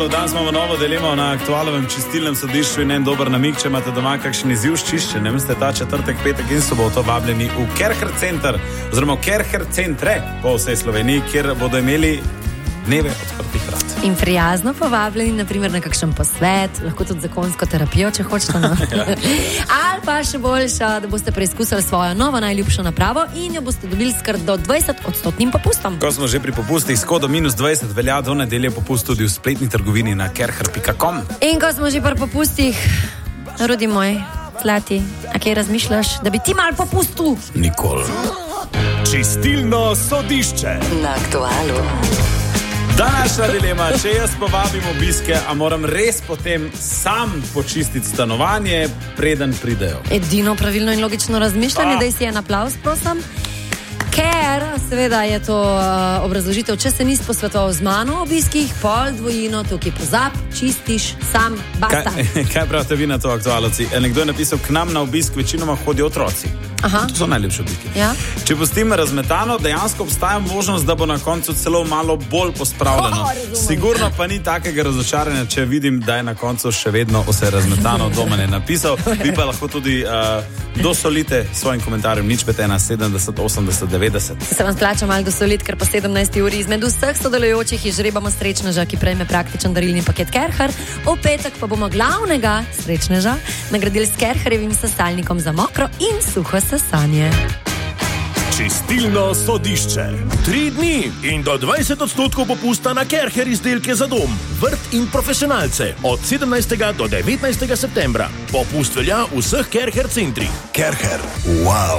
Danes imamo novo dilemo na aktualnem čistilnem sodišču in en dober namig, če imate doma kakšen izziv s čiščenjem, ste ta četrtek, petek in soboto vabljeni v Kerher center, oziroma Kerher centre po vsej Sloveniji, kjer bodo imeli dneve odprtih vrat. In prijazno povabljeni, naprimer na kakšen posvet, lahko tudi zakonsko terapijo, če hočete. No? Ali pa še boljša, da boste preizkusili svojo novo najljubšo napravo in jo boste dobili skrat do 20% popustom. Ko smo že pri popustih, s kodom -20 velja do nedelje popust tudi v spletni trgovini na kerher.com. In ko smo že pri popustih, Rudi moj, zlati, a kaj razmišljaš, da bi ti malo popustil? Nikoli. Čistilno sodišče na Aktualu. Današnja dilema, če jaz povabim obiske, a moram res potem sam počistiti stanovanje, preden pridejo. Edino pravilno in logično razmišljanje, da si en aplavz, prosim. Ker, seveda je to obrazložitev, če se nisi posvetoval z mano o obiskih, pol dvojino, tukaj pozab, čistiš, sam, basta. Kaj pravite vi na to, aktualci? Nekdo je napisal, k nam na obisk večinoma hodijo otroci. Aha. To so najlepše obiske. Ja. Če pustim razmetano, dejansko obstaja možnost, da bo na koncu celo malo bolj pospravljeno. Sigurno pa ni takega razočaranja, če vidim, da je na koncu še vedno vse razmetano, doma ne napisal. Vi pa lahko tudi dosolite svojim komentarjem, nič pet 1 70 80 90. Se vam splača malo dosoliti, ker po 17. uri izmed vseh sodelujočih izžrebamo srečneža, ki prejme praktičen darilni paket Kerher. V petek pa bomo glavnega srečneža nagradili s Kerherjevim sesalnikom za mokro in suho sesanje. Čistilno sodišče. 3 dni in do 20% popusta na Kerher izdelke za dom, vrt in profesionalce od 17. do 19. septembra. Popust velja v vseh Kerher centrih. Kerher. Wow.